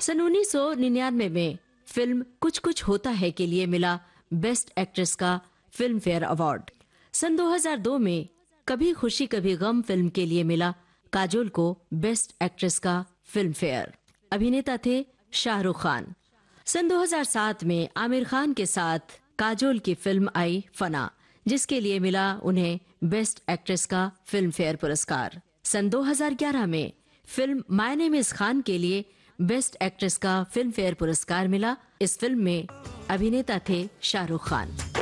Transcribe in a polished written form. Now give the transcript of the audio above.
सन 1999 में फिल्म कुछ कुछ होता है के लिए मिला बेस्ट एक्ट्रेस का फिल्म फेयर अवार्ड। सन 2002 में कभी खुशी कभी गम फिल्म के लिए मिला काजोल को बेस्ट एक्ट्रेस का फिल्म फेयर। अभिनेता थे शाहरुख खान। सन 2007 में आमिर खान के साथ काजोल की फिल्म आई फना, जिसके लिए मिला उन्हें बेस्ट एक्ट्रेस का फिल्म फेयर पुरस्कार। सन 2011 में film my name is Khan के लिए बेस्ट एक्ट्रेस का फिल्म फेयर पुरस्कार मिला। इस फिल्म में अभिनेता थे शाहरुख खान।